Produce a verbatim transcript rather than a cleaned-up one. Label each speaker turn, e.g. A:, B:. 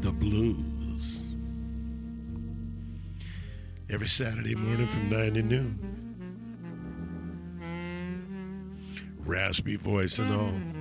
A: the blues. Every Saturday morning from nine to noon. Raspy voice and all.